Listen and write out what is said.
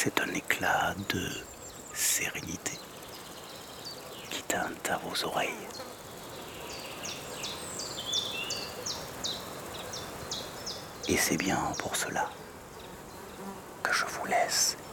c'est un éclat de sérénité qui teinte à vos oreilles. Et c'est bien pour cela que je vous laisse